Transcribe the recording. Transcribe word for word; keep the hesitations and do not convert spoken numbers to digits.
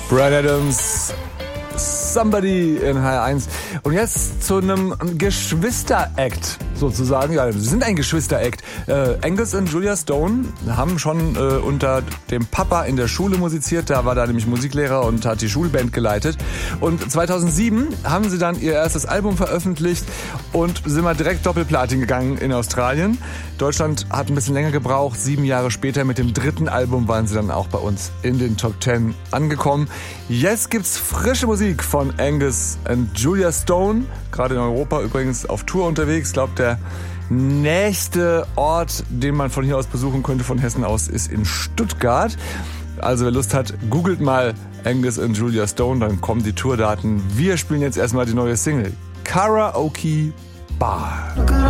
Bryan Adams, Somebody in H R eins. Und jetzt zu einem Geschwister-Act sozusagen. Ja, sie sind ein Geschwister-Act. Äh, Angus und Julia Stone haben schon äh, unter dem Papa in der Schule musiziert. Da war da nämlich Musiklehrer und hat die Schulband geleitet. Und zweitausendsieben haben sie dann ihr erstes Album veröffentlicht und sind mal direkt Doppelplatin gegangen in Australien. Deutschland hat ein bisschen länger gebraucht. Sieben Jahre später mit dem dritten Album waren sie dann auch bei uns in den Top Ten angekommen. Jetzt gibt's frische Musik von Angus und Julia Stone. Gerade in Europa übrigens auf Tour unterwegs. Ich glaube, der nächste Ort, den man von hier aus besuchen könnte, von Hessen aus, ist in Stuttgart. Also wer Lust hat, googelt mal Angus und Julia Stone, dann kommen die Tourdaten. Wir spielen jetzt erstmal die neue Single Karaoke Bar.